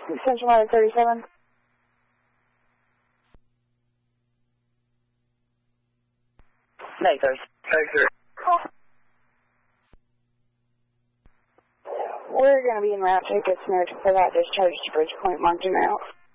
Central Line 37. Lakers. We're going to be en route to get Smith for that discharge to Bridgepoint Mountain out.